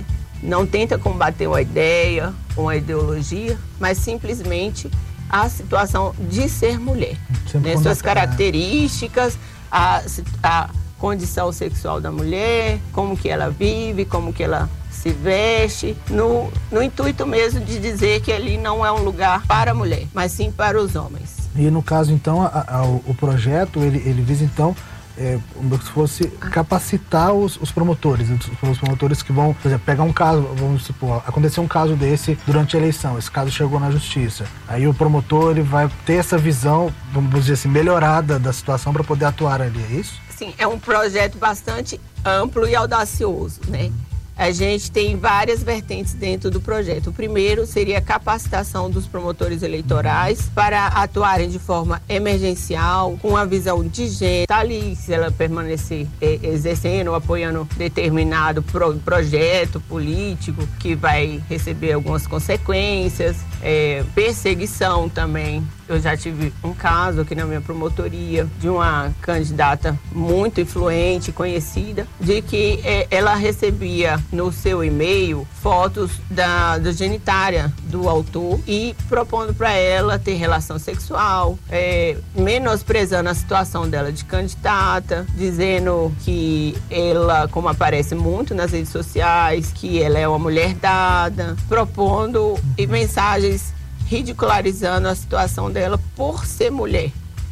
não tenta combater uma ideia, uma ideologia, mas simplesmente a situação de ser mulher, né? Suas características, a, a condição sexual da mulher, como que ela vive, como que ela se veste, no, no intuito mesmo de dizer que ali não é um lugar para a mulher, mas sim para os homens. E no caso, então, a, a, o projeto, ele, ele visa, então, é, como se fosse capacitar os, os promotores, os, os promotores que vão, por exemplo, pegar um caso, vamos supor, aconteceu um caso desse durante a eleição, esse caso chegou na justiça, aí o promotor, ele vai ter essa visão, vamos dizer assim, melhorada da situação para poder atuar ali, é isso? Sim, é um projeto bastante amplo e audacioso, né? A gente tem várias vertentes dentro do projeto. O primeiro seria a capacitação dos promotores eleitorais para atuarem de forma emergencial, com a visão de gênero, tá ali, se ela permanecer é, exercendo ou apoiando determinado pro, projeto político que vai receber algumas consequências, é, perseguição também. Eu já tive um caso aqui na minha promotoria de uma candidata muito influente, conhecida, de que eh, ela recebia no seu e-mail fotos da, da genitária do autor e propondo para ela ter relação sexual, eh, menosprezando a situação dela de candidata, dizendo que ela, como aparece muito nas redes sociais, que ela é uma mulher dada, propondo e mensagens ridicularizando a situação dela por ser mulher,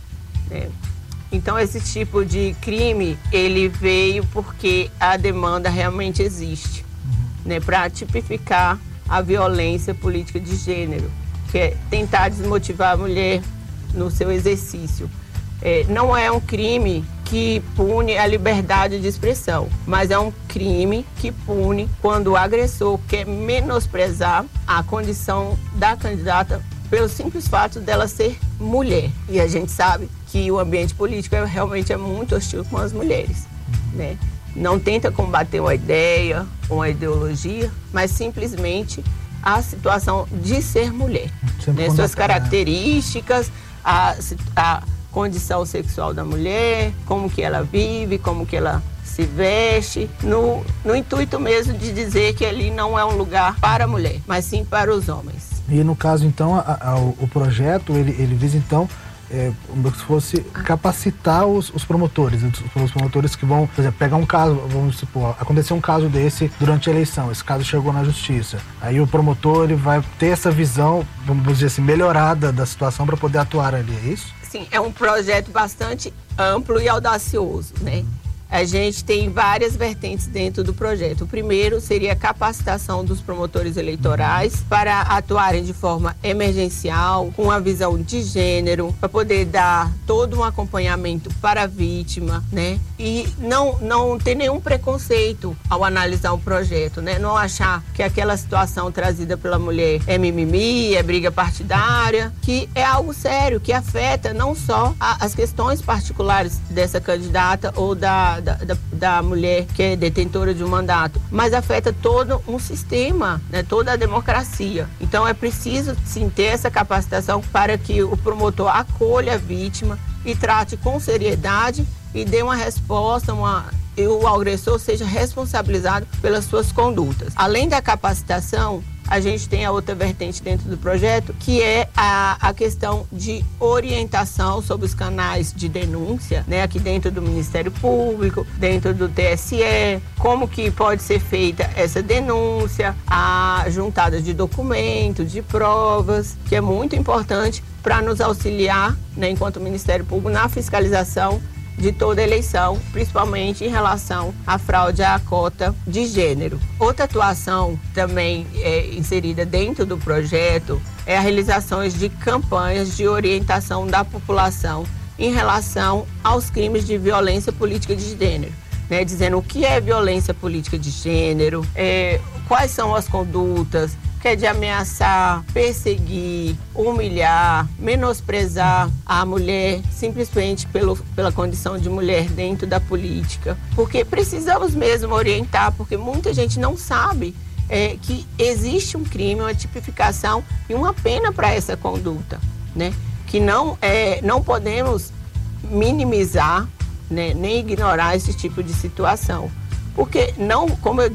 né? Então esse tipo de crime, ele veio porque a demanda realmente existe, né, para tipificar a violência política de gênero, que é tentar desmotivar a mulher no seu exercício. É, não é um crime que pune a liberdade de expressão, mas é um crime que pune quando o agressor quer menosprezar a condição da candidata pelo simples fato dela ser mulher. E a gente sabe que o ambiente político é, realmente é muito hostil com as mulheres, né? Não tenta combater uma ideia, uma ideologia, mas simplesmente a situação de ser mulher, né? Suas características, a, a condição sexual da mulher, como que ela vive, como que ela se veste, no, no intuito mesmo de dizer que ali não é um lugar para a mulher, mas sim para os homens. E no caso, então, a, a, o projeto, ele, ele visa, então, é, como se fosse capacitar os, os promotores, os, os promotores que vão, por exemplo, pegar um caso, vamos supor, aconteceu um caso desse durante a eleição, esse caso chegou na justiça, aí o promotor, ele vai ter essa visão, vamos dizer assim, melhorada da situação para poder atuar ali, é isso? Sim, é um projeto bastante amplo e audacioso, né? A gente tem várias vertentes dentro do projeto. O primeiro seria a capacitação dos promotores eleitorais para atuarem de forma emergencial, com a visão de gênero, para poder dar todo um acompanhamento para a vítima, né? E não, não ter nenhum preconceito ao analisar o projeto, né? Não achar que aquela situação trazida pela mulher é mimimi, é briga partidária, que é algo sério, que afeta não só a, as questões particulares dessa candidata ou da Da, da, da mulher que é detentora de um mandato, mas afeta todo um sistema, né, toda a democracia. Então é preciso sim ter essa capacitação para que o promotor acolha a vítima e trate com seriedade e dê uma resposta, uma, e o agressor seja responsabilizado pelas suas condutas. Além da capacitação, a gente tem a outra vertente dentro do projeto, que é a, a questão de orientação sobre os canais de denúncia, né, aqui dentro do Ministério Público, dentro do T S E, como que pode ser feita essa denúncia, a juntada de documentos, de provas, que é muito importante para nos auxiliar, né, enquanto Ministério Público, na fiscalização de toda eleição, principalmente em relação à fraude à cota de gênero. Outra atuação também é, inserida dentro do projeto é a realização de campanhas de orientação da população em relação aos crimes de violência política de gênero, né, dizendo o que é violência política de gênero, é, quais são as condutas, que é de ameaçar, perseguir, humilhar, menosprezar a mulher simplesmente pelo, pela condição de mulher dentro da política. Porque precisamos mesmo orientar, porque muita gente não sabe é, que existe um crime, uma tipificação e uma pena para essa conduta, né? Que não, é, não podemos minimizar, né, nem ignorar esse tipo de situação. Porque, não, como eu disse,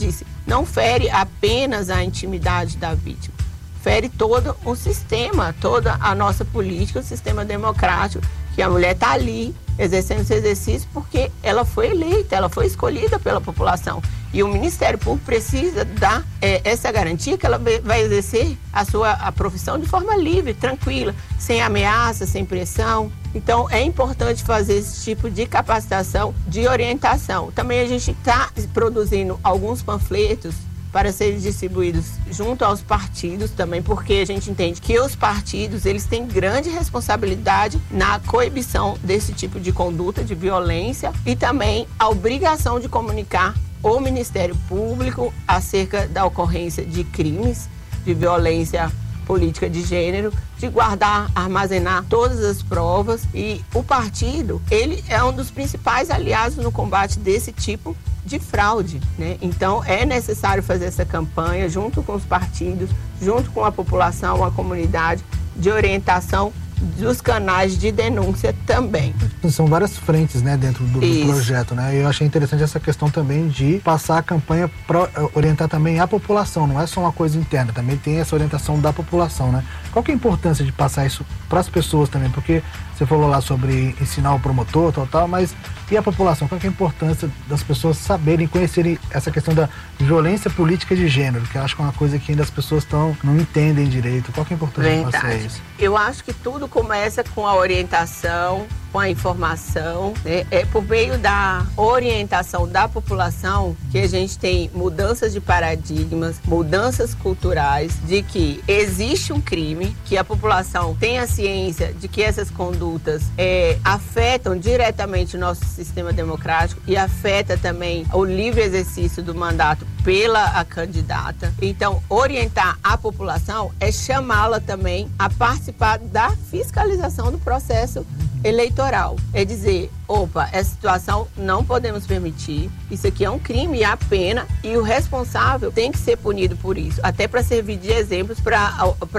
não fere apenas a intimidade da vítima, fere todo o sistema, toda a nossa política, o sistema democrático, que a mulher está ali exercendo esse exercício porque ela foi eleita, ela foi escolhida pela população. E o Ministério Público precisa dar é, essa garantia que ela vai exercer a sua a profissão de forma livre, tranquila, sem ameaça, sem pressão. Então, é importante fazer esse tipo de capacitação, de orientação. Também a gente está produzindo alguns panfletos para serem distribuídos junto aos partidos também, porque a gente entende que os partidos, eles têm grande responsabilidade na coibição desse tipo de conduta, de violência, e também a obrigação de comunicar ao Ministério Público acerca da ocorrência de crimes de violência política de gênero, de guardar, armazenar todas as provas. E o partido, ele é um dos principais aliados no combate desse tipo de fraude, né? Então é necessário fazer essa campanha junto com os partidos, junto com a população, a comunidade, de orientação dos canais de denúncia também. São várias frentes, né, dentro do, do projeto, né? Eu achei interessante essa questão também de passar a campanha para orientar também a população, não é só uma coisa interna, também tem essa orientação da população, né? Qual que é a importância de passar isso para as pessoas também? Porque você falou lá sobre ensinar o promotor, tal, tal, mas e a população? Qual que é a importância das pessoas saberem, conhecerem essa questão da violência política de gênero, que eu acho que é uma coisa que ainda as pessoas tão, não entendem direito. Qual que é a importância Verdade. de passar isso? Eu acho que tudo começa com a orientação, com a informação, né? É por meio da orientação da população que a gente tem mudanças de paradigmas, mudanças culturais, de que existe um crime, que a população tenha ciência de que essas condutas é, afetam diretamente o nosso sistema democrático e afeta também o livre exercício do mandato pela a candidata. Então, orientar a população é chamá-la também a participar da fiscalização do processo eleitoral. É dizer, opa, essa situação não podemos permitir, isso aqui é um crime e há pena, e o responsável tem que ser punido por isso, até para servir de exemplos para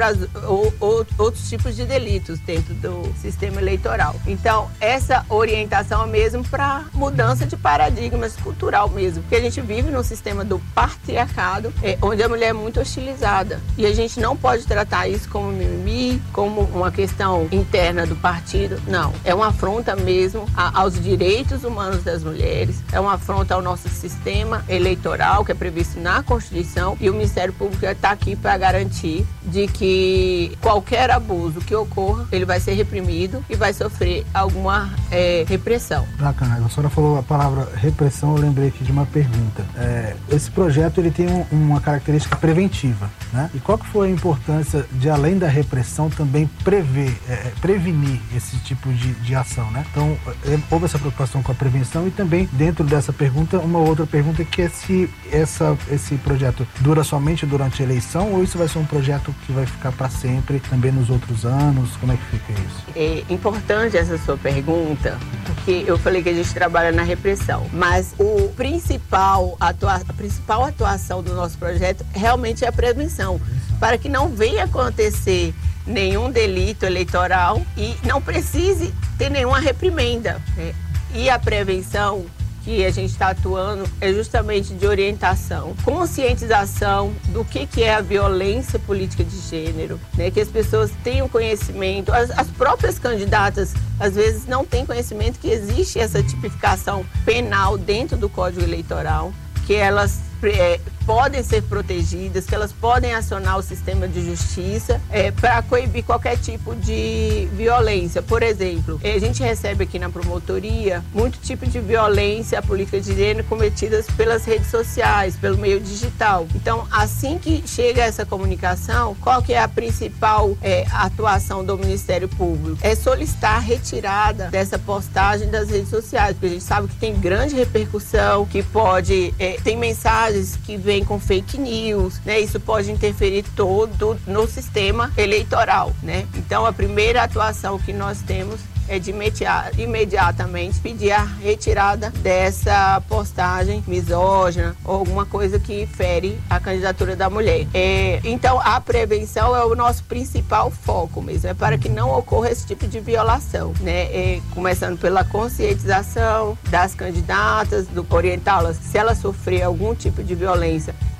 outros tipos de delitos dentro do sistema eleitoral. Então, essa orientação é mesmo para mudança de paradigmas cultural mesmo, porque a gente vive num sistema do patriarcado, é, onde a mulher é muito hostilizada, e a gente não pode tratar isso como mimimi, como uma questão interna do partido, não. É uma afronta mesmo a, aos direitos humanos das mulheres, é uma afronta ao nosso sistema eleitoral, que é previsto na Constituição, e o Ministério Público está aqui para garantir de que qualquer abuso que ocorra, ele vai ser reprimido e vai sofrer alguma é, repressão. Bacana, a senhora falou a palavra repressão, eu lembrei aqui de uma pergunta. É, esse projeto, ele tem um, uma característica preventiva, né? E qual que foi a importância de, além da repressão, também prever, é, prevenir esse tipo de, de ação, né? Então, houve essa preocupação com a prevenção e também, dentro dessa pergunta, uma outra pergunta que é se essa, esse projeto dura somente durante a eleição ou isso vai ser um projeto que vai ficar para sempre, também nos outros anos? Como é que fica isso? É importante essa sua pergunta, porque eu falei que a gente trabalha na repressão, mas o principal atua, a principal atuação do nosso projeto realmente é a prevenção, para que não venha acontecer nenhum delito eleitoral e não precise ter nenhuma reprimenda, né? E a prevenção que a gente está atuando é justamente de orientação, conscientização do que, que é a violência política de gênero, né? Que as pessoas tenham conhecimento, as, as próprias candidatas às vezes não têm conhecimento que existe essa tipificação penal dentro do Código Eleitoral, que elas é, podem ser protegidas, que elas podem acionar o sistema de justiça é, para coibir qualquer tipo de violência. Por exemplo, a gente recebe aqui na promotoria muito tipo de violência política de gênero cometidas pelas redes sociais, pelo meio digital. Então, assim que chega essa comunicação, qual que é a principal é, atuação do Ministério Público? É solicitar a retirada dessa postagem das redes sociais, porque a gente sabe que tem grande repercussão, que pode, é, tem mensagens que vêm com fake news, né? Isso pode interferir todo no sistema eleitoral, né? Então, a primeira atuação que nós temos é de imediat, imediatamente pedir a retirada dessa postagem misógina ou alguma coisa que fere a candidatura da mulher. É, então, a prevenção é o nosso principal foco mesmo, é para que não ocorra esse tipo de violação, né? É, começando pela conscientização das candidatas, do orientá-las se ela sofrer algum tipo de violência, que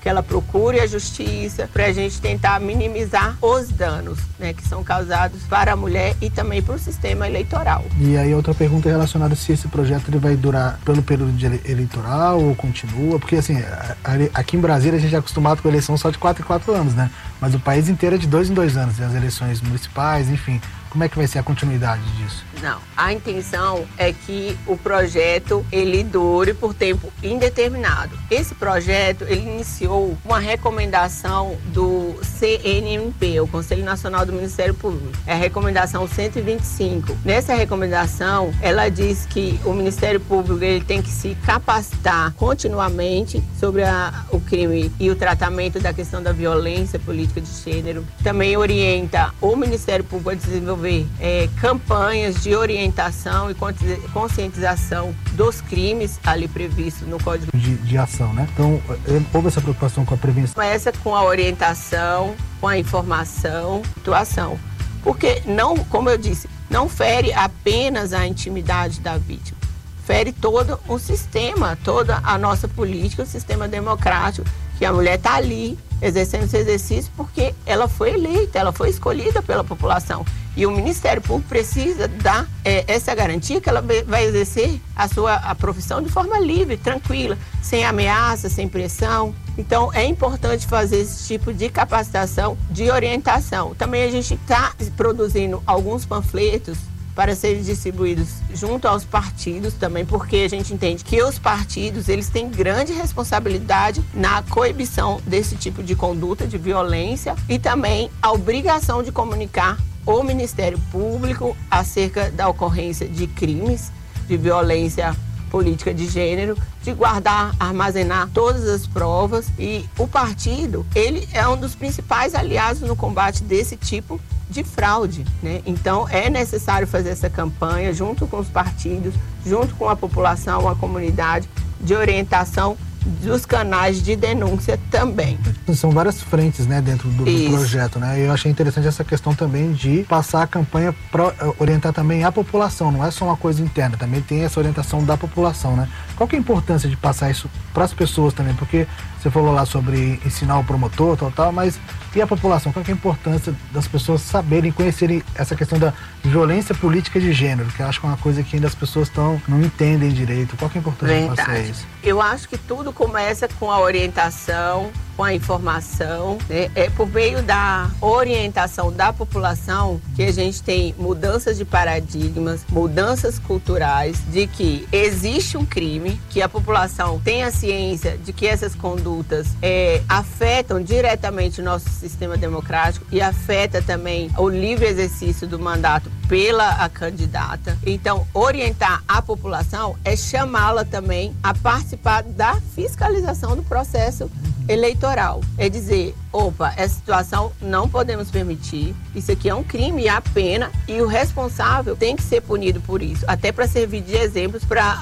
que ela procure a justiça, para a gente tentar minimizar os danos, né, que são causados para a mulher e também para o sistema eleitoral. E aí outra pergunta é relacionada se esse projeto ele vai durar pelo período de ele- eleitoral ou continua, porque assim, a- a- aqui em Brasília a gente é acostumado com eleição só de quatro em quatro anos, né? Mas o país inteiro é de dois em dois anos, né? As eleições municipais, enfim. Como é que vai ser a continuidade disso? Não, a intenção é que o projeto ele dure por tempo indeterminado. Esse projeto ele iniciou uma recomendação do C N M P, o Conselho Nacional do Ministério Público. É a recomendação cento e vinte e cinco. Nessa recomendação, ela diz que o Ministério Público ele tem que se capacitar continuamente sobre a, o crime e o tratamento da questão da violência política de gênero. Também orienta o Ministério Público a desenvolver é, campanhas de orientação e conscientização dos crimes ali previstos no Código de, de ação, né? Então, houve essa preocupação com a prevenção. Começa com a orientação, com a informação, atuação. Porque não, como eu disse, não fere apenas a intimidade da vítima, fere todo o sistema, toda a nossa política, o sistema democrático, que a mulher está ali exercendo esse exercício porque ela foi eleita, ela foi escolhida pela população. E o Ministério Público precisa dar é, essa garantia que ela vai exercer a sua a profissão de forma livre, tranquila, sem ameaça, sem pressão. Então, é importante fazer esse tipo de capacitação, de orientação. Também a gente está produzindo alguns panfletos para serem distribuídos junto aos partidos também, porque a gente entende que os partidos, eles têm grande responsabilidade na coibição desse tipo de conduta, de violência, e também a obrigação de comunicar ao Ministério Público acerca da ocorrência de crimes de violência política de gênero, de guardar, armazenar todas as provas, e o partido, ele é um dos principais aliados no combate desse tipo de fraude, né? Então é necessário fazer essa campanha junto com os partidos, junto com a população, a comunidade, de orientação dos canais de denúncia também. São várias frentes, né, dentro do, do projeto, né? Eu achei interessante essa questão também de passar a campanha para orientar também a população, não é só uma coisa interna, também tem essa orientação da população, né? Qual que é a importância de passar isso para as pessoas também? Porque você falou lá sobre ensinar o promotor, tal, tal, mas e a população? Qual que é a importância das pessoas saberem, conhecerem essa questão da violência política de gênero, que eu acho que é uma coisa que ainda as pessoas tão, não entendem direito. Qual que é a importância Verdade. de passar isso? Eu acho que tudo começa com a orientação, com a informação, né? É por meio da orientação da população que a gente tem mudanças de paradigmas, mudanças culturais, de que existe um crime, que a população tem a ciência de que essas condutas é, afetam diretamente o nosso sistema democrático e afeta também o livre exercício do mandato pela a candidata. Então, orientar a população é chamá-la também a participar da fiscalização do processo eleitoral. É dizer, opa, essa situação não podemos permitir, isso aqui é um crime e há pena, e o responsável tem que ser punido por isso, até para servir de exemplos para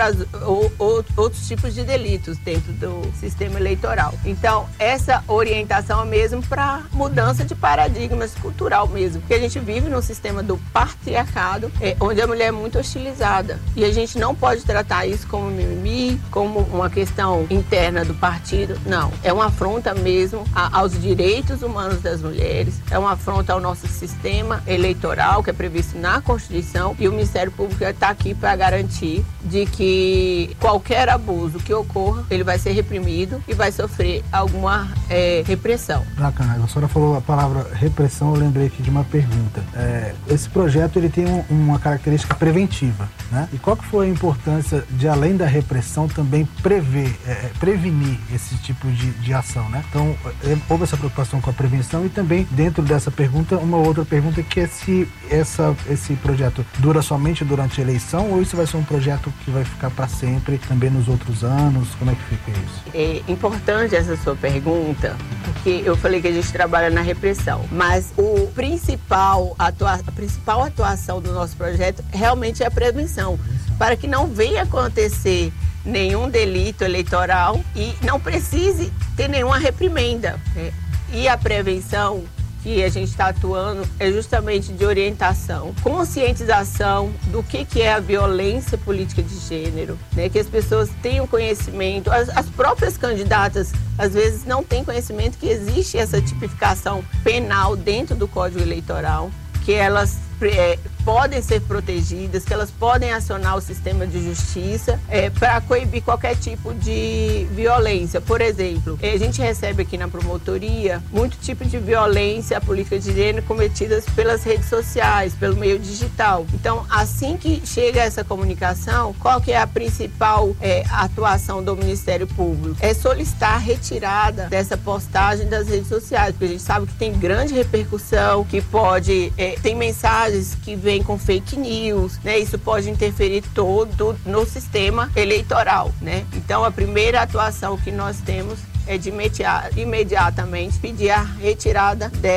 outros tipos de delitos dentro do sistema eleitoral. Então, essa orientação é mesmo para mudança de paradigmas cultural mesmo, porque a gente vive num sistema do patriarcado, é, onde a mulher é muito hostilizada, e a gente não pode tratar isso como mimimi, como uma questão interna do partido, não. É uma afronta mesmo a, aos direitos humanos das mulheres, é uma afronta ao nosso sistema eleitoral que é previsto na Constituição, e o Ministério Público está aqui para garantir de que qualquer abuso que ocorra, ele vai ser reprimido e vai sofrer alguma é, repressão. Bacana, a senhora falou a palavra repressão, eu lembrei aqui de uma pergunta. É, esse projeto ele tem um, uma característica preventiva, né? E qual que foi a importância de, além da repressão, também prever, é, prevenir esse tipo de, de ação, né? Então, houve essa preocupação com a prevenção, e também, dentro dessa pergunta, uma outra pergunta que é se essa, esse projeto dura somente durante a eleição, ou isso vai ser um projeto que vai ficar para sempre, também nos outros anos? Como é que fica isso? É importante essa sua pergunta, porque eu falei que a gente trabalha na repressão, mas o principal atua, a principal atuação do nosso projeto realmente é a prevenção, para que não venha acontecer nenhum delito eleitoral e não precise ter nenhuma reprimenda. E a prevenção que a gente está atuando é justamente de orientação, conscientização do que, que é a violência política de gênero, né? Que as pessoas tenham conhecimento, as, as próprias candidatas às vezes não têm conhecimento que existe essa tipificação penal dentro do Código Eleitoral, que elas é, podem ser protegidas, que elas podem acionar o sistema de justiça é, para coibir qualquer tipo de violência. Por exemplo, a gente recebe aqui na promotoria muito tipo de violência política de gênero cometidas pelas redes sociais, pelo meio digital. Então, assim que chega essa comunicação, qual que é a principal é, atuação do Ministério Público? É solicitar a retirada dessa postagem das redes sociais, porque a gente sabe que tem grande repercussão, que pode, é, tem mensagens que vêm com fake news, né? Isso pode interferir todo no sistema eleitoral, né? Então, a primeira atuação que nós temos é de imediatamente pedir a retirada dessa